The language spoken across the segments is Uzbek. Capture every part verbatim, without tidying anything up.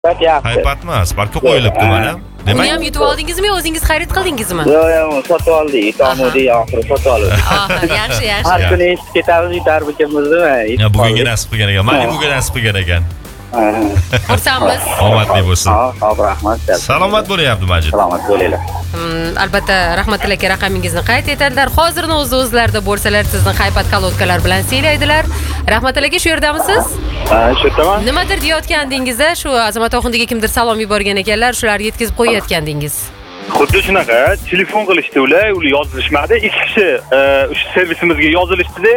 Haybatmi? Sparkka qo'yilibdi mana. Uni ham yutib oldingizmi, o'zingiz xarid qildingizmi? Yo'q, yo'q, sotib oldik. Tomudi oxiri sotib oldik. Oxir, yaxshi, yaxshi. Har kuni eshitib ketamiz, yutar bichimizmi? Ya bugunga nasib qilgan ekan. Malibuga nasib qilgan ekan. Xursandmiz. Omadli bo'lsin. Xo'p, rahmat. Salomat bo'ling Abdumajid. Salomat bo'linglar. Albatta, Rahmatilla aka raqamingizni qayd etadilar. Hozirni o'z o'zlarida bo'lsalar, sizni Haybat kolodkalar bilan siylaydilar. Rahmatilla aka, shu yerdamisiz? Ha, shu yerdaman. Nimadir deyotgandingizda, shu Azamat Oxundiga kimdir salom yuborgan ekanlar, shularni yetkazib qo'yayotgandingiz. Xuddi shunaqa, telefon qilishdi ular, ular yozishmadi. Ikki kishi o'sha servisimizga yozilishdi-da,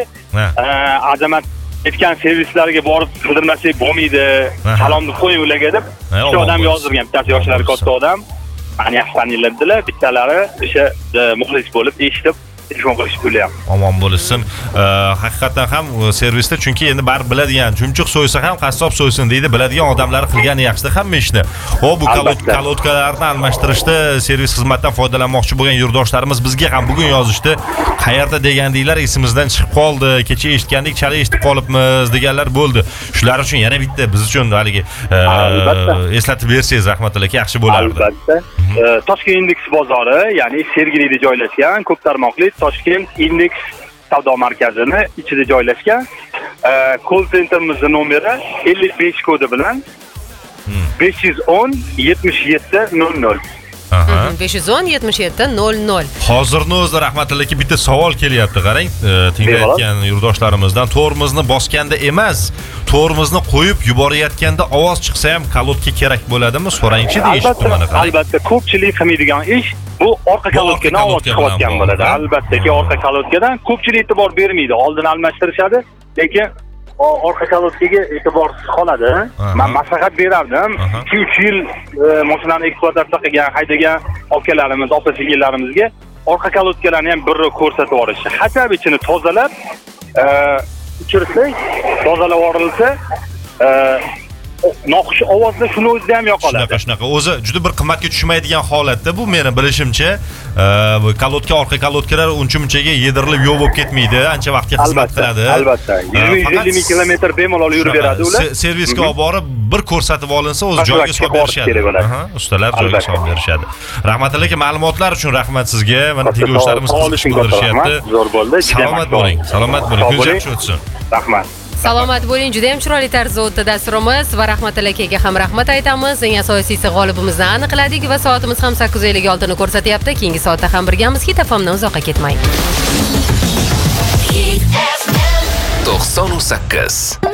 Azamat aytgan servislarga borib qidirmasak bo'lmaydi, salomni qo'ying ularga deb, shu odam yozdirgan, bittasi yoshlari katta odam. Mani yaxshi taniydilar, bittalari o'sha muxlis bo'lib eshitib telefon qilishib ular ham. Omon bo'lsin. Haqiqatan ham servisda, chunki endi bar biladigan, chumchuq so'ysa ham qassob so'ysin deydi, biladigan odamlar qilgani yaxshida hamma ishni. Xo'p, bu kolodkalarni almashtirishda servis xizmatdan foydalanmoqchi bo'lgan yurtdoshlarimiz bizga ham bugun yozishdi. Qayerda degandinglar, esimizdan chiqib qoldi. Kecha eshitgandik, chala eshitib qolibmiz deganlar bo'ldi. Shular uchun yana bitta biz uchun haligi eslatib bersangiz Rahmatilla aka yaxshi bo'lardi. Albatta. Toshkent Index bozori, ya'ni Sergelida joylashgan, ko'p tarmoqli Toshkent Index savdo markazini ichida joylashgan. Call centerimizning nomeri ellik besh kodi bilan besh yuz o'n yetmish yetti nol nol. besh yuz o'n yetmish yetti nol nol. Hozirni o'zida Rahmatilla aka bitta savol kelyapti, qarang. Tinglayotgan yurtdoshlarimizdan tormozni bosganda emas, tormozni qo'yib yuborayotganda ovoz chiqsa ham kolodka kerak bo'ladimi? So'rangchi deyishdi mana. Albatta, ko'pchilik qilmaydigan ish bu orqa kolodkadan ovoz chiqayotgan bo'ladi. Albatta, orqa kolodkadan ko'pchilik e'tibor bermaydi. Oldin almashtirishadi, lekin orqa kolodkaga e'tiborsiz qoladi. Men maslahat berardim. ikki uch yil mashinani ekspluatatsiya qilgan, haydagan okalarimiz, opa-singillarimizga orqa kolodkalarni ham birro ko'rsatib yuborish. Hatto ichini tozalab, o'chirsak, tozalab yuborilsa, noxush ovozda shuni o'zida ham yo'qoladi. Shunaqa, shunaqa. O'zi juda bir qimmatga tushmaydigan holatda bu, meni bilishimcha, kolodka, orqa kolodkalar uncha-munchaga yedirilib yo'q bo'lib ketmaydi, ancha vaqtga xizmat qiladi. Albatta. yuz ellik kilometr bemalol yurib beradi ular. Servisga olib borib, bir ko'rsatib olinsa, o'z joyiga solib berishadi. Ustalar joyiga solib berishadi. Rahmatilla aka, ma'lumotlar uchun rahmat sizga. Mana tinglovchilarimiz qiziqish bildirishyapti. Zo'r bo'ldi. Salomat bo'ling. Salomat bo'ling. Kunjak yaxshi o'tsin. Rahmat. Salomat bo'ling. Juda ham chiroyli tarzda o'tdi dasturimiz va Rahmatilla akaga ham rahmat aytamiz. Eng asosiysi g'olibimizni aniqladik va soatimiz ham sakkiz ellik olti ni ko'rsatyapti. Keyingi soatda ham birgamiz. Hit F M dan uzoqqa ketmang. to'qson sakkiz